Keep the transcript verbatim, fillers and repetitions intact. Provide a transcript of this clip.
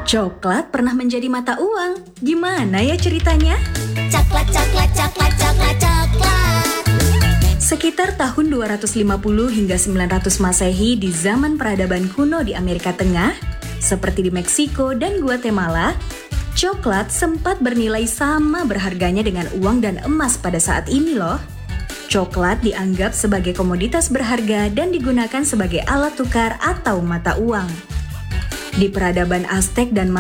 Coklat pernah menjadi mata uang. Gimana ya ceritanya? Coklat, coklat, coklat, coklat, coklat. Sekitar tahun dua ratus lima puluh hingga sembilan ratus Masehi di zaman peradaban kuno di Amerika Tengah, seperti di Meksiko dan Guatemala, coklat sempat bernilai sama berharganya dengan uang dan emas pada saat ini loh. Coklat dianggap sebagai komoditas berharga dan digunakan sebagai alat tukar atau mata uang. Di peradaban Aztec dan